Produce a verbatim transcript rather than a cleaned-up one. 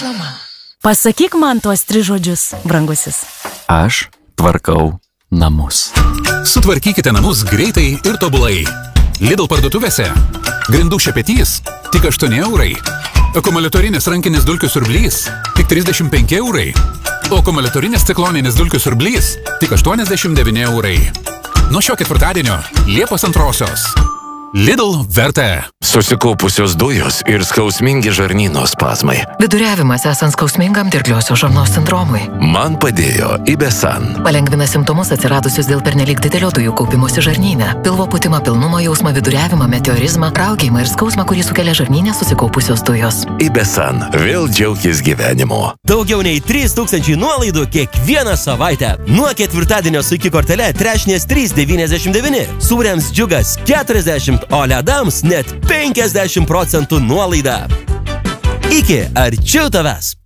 Reklama. Pasakyk man tuos tris žodžius, brangusis. Aš tvarkau namus. Sutvarkykite namus greitai ir tobulai. Lidl parduotuvėse. Grindų šepetys tik aštuoni eurai. Akumuliatorinis rankinis dulkių siurblys tik trisdešimt penki eurai. O akumuliatorinis cikloninis dulkių siurblys tik aštuoniasdešimt devyni eurai. Nuo šio ketvirtadienio Liepos antrosios. Lidl verta. Susikaupusios dujos ir skausmingi žarnyno spazmai. Viduriavimas esant skausmingam dirgliosios žarnos sindromui. Man padėjo Ibesan. Palengvina simptomus atsiradusius dėl pernelyg didelio dujų kaupimosi žarnyne. Pilvo pūtimą, pilnumo jausmą, viduriavimą, meteorizmą, raugėjimą ir skausmą, kurį sukelia žarnyne susikaupusios dujos. Ibesan. Vėl džiaukis gyvenimu. Daugiau nei trys tūkstančiai nuolaidų kiekvieną savaitę. Nuo ketvirtadienio su iki kortele trešnės trys devyniasdešimt devyni. Sūriams Džiugas keturiasdešimt, o ledams net penkiasdešimt procentų nuolaida. Iki arčiau tavęs.